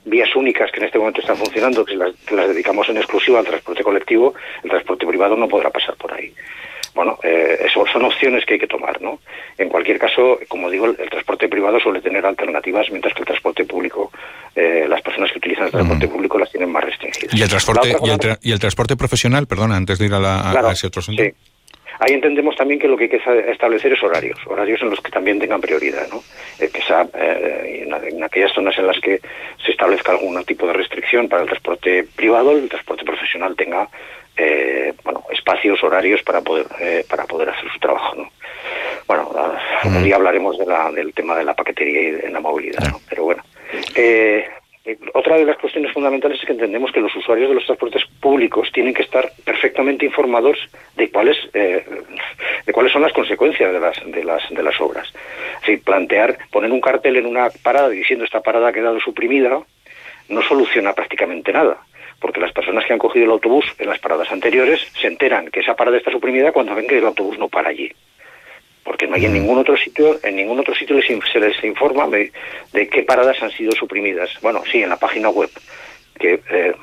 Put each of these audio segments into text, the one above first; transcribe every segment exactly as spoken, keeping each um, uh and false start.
vías únicas que en este momento están funcionando, que las, que las dedicamos en exclusiva al transporte colectivo, el transporte privado no podrá pasar por ahí. Bueno, eh, eso son opciones que hay que tomar, ¿no? En cualquier caso, como digo, el, el transporte privado suele tener alternativas, mientras que el transporte público, eh, las personas que utilizan el transporte uh-huh. público las tienen más restringidas. ¿Y el transporte y el, tra- y el transporte profesional, perdona, antes de ir a, la, a, claro, a ese otro asunto? Sí. Ahí entendemos también que lo que hay que establecer es horarios, horarios en los que también tengan prioridad, ¿no? Eh, que sea, eh, en, en aquellas zonas en las que se establezca algún tipo de restricción para el transporte privado, el transporte profesional tenga eh, bueno, espacios, horarios para poder eh, para poder hacer su trabajo, ¿no? Bueno, algún mm. día hablaremos de la, del tema de la paquetería y de la movilidad, ¿no? Pero bueno. Eh, Otra de las cuestiones fundamentales es que entendemos que los usuarios de los transportes públicos tienen que estar perfectamente informados de cuáles eh, de cuáles son las consecuencias de las de las de las obras. Es decir, plantear, poner un cartel en una parada diciendo esta parada ha quedado suprimida no soluciona prácticamente nada, porque las personas que han cogido el autobús en las paradas anteriores se enteran que esa parada está suprimida cuando ven que el autobús no para allí. Porque no hay en ningún otro sitio, en ningún otro sitio les, se les informa de, de qué paradas han sido suprimidas. Bueno, sí, en la página web, que, eh,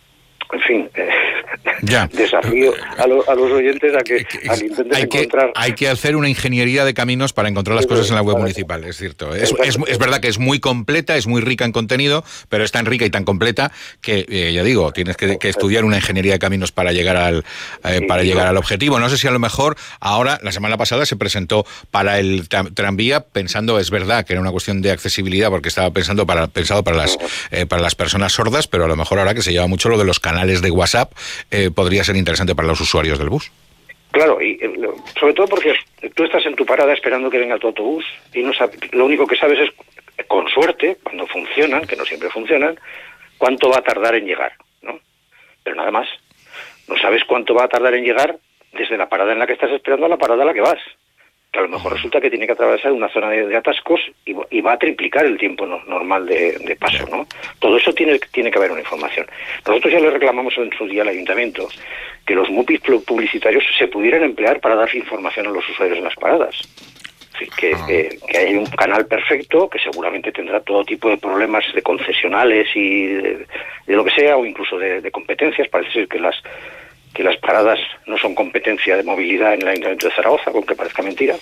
en fin, eh, ya. desafío a, lo, a los oyentes a que, a que intenten hay encontrar... Que, hay que hacer una ingeniería de caminos para encontrar las cosas en la web municipal, es cierto. Es, es, es verdad que es muy completa, es muy rica en contenido, pero es tan rica y tan completa que, eh, ya digo, tienes que, que estudiar una ingeniería de caminos para llegar al eh, para sí, llegar al objetivo. No sé si a lo mejor ahora, la semana pasada se presentó para el tra- tranvía, pensando, es verdad, que era una cuestión de accesibilidad, porque estaba pensando para, pensado para las, eh, para las personas sordas, pero a lo mejor ahora que se lleva mucho lo de los canales de WhatsApp, eh, podría ser interesante para los usuarios del bus. Claro, y eh, sobre todo porque tú estás en tu parada esperando que venga tu autobús y no sabes, lo único que sabes es, con suerte, cuando funcionan, que no siempre funcionan, cuánto va a tardar en llegar, ¿no? Pero nada más. No sabes cuánto va a tardar en llegar desde la parada en la que estás esperando a la parada a la que vas. Que a lo mejor resulta que tiene que atravesar una zona de, de atascos y, y va a triplicar el tiempo no, normal de, de paso, ¿no? Todo eso tiene, tiene que haber una información. Nosotros ya le reclamamos en su día al ayuntamiento que los M U P I publicitarios se pudieran emplear para dar información a los usuarios en las paradas. Sí, que, que, que hay un canal perfecto que seguramente tendrá todo tipo de problemas de concesionales y de, de lo que sea, o incluso de, de competencias. Parece ser que las que las paradas no son competencia de movilidad en el Ayuntamiento de Zaragoza, aunque parezca mentira.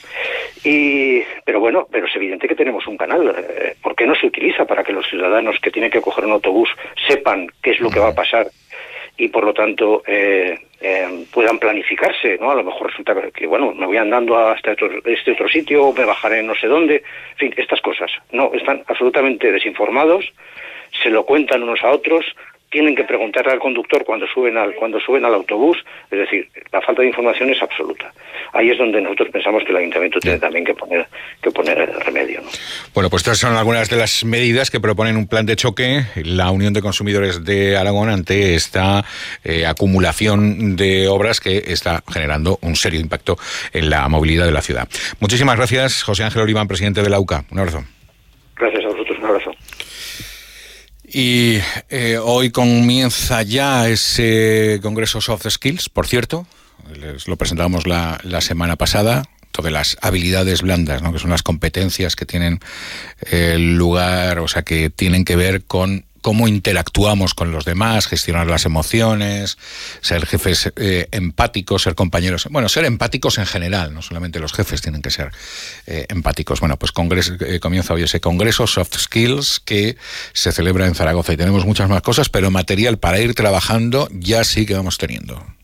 Y, pero bueno, pero es evidente que tenemos un canal. Eh, ¿Por qué no se utiliza para que los ciudadanos que tienen que coger un autobús sepan qué es lo que va a pasar y por lo tanto eh, eh, puedan planificarse, ¿no? A lo mejor resulta que, bueno, me voy andando hasta este otro, este otro sitio, me bajaré no sé dónde, en fin, estas cosas. No, están absolutamente desinformados, se lo cuentan unos a otros, tienen que preguntarle al conductor cuando suben al cuando suben al autobús, es decir, la falta de información es absoluta. Ahí es donde nosotros pensamos que el ayuntamiento tiene también que poner que poner el remedio, ¿no? Bueno, pues estas son algunas de las medidas que proponen un plan de choque la Unión de Consumidores de Aragón ante esta eh, acumulación de obras que está generando un serio impacto en la movilidad de la ciudad. Muchísimas gracias, José Ángel Oliván, presidente de la U C A. Un abrazo. Gracias a vosotros, un abrazo. Y eh, hoy comienza ya ese Congreso Soft Skills, por cierto, les lo presentábamos la, la semana pasada, de las habilidades blandas, ¿no? Que son las competencias que tienen eh, lugar, o sea, que tienen que ver con cómo interactuamos con los demás, gestionar las emociones, ser jefes eh, empáticos, ser compañeros, bueno, ser empáticos en general, no solamente los jefes tienen que ser eh, empáticos. Bueno, pues congreso, eh, comienza hoy ese Congreso Soft Skills que se celebra en Zaragoza y tenemos muchas más cosas, pero material para ir trabajando ya sí que vamos teniendo.